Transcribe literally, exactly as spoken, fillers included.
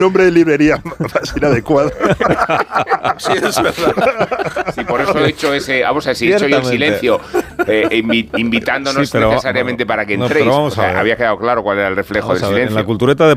nombre de librería más inadecuado. Sí, es verdad. Sí, por eso he hecho ese, vamos a decir, he hecho yo el silencio, eh, invi- invitándonos Sí, pero necesariamente va- para que no, entréis. pero vamos O sea, a ver. había quedado claro cuál era el reflejo Vamos del a ver, silencio. en la cultureta de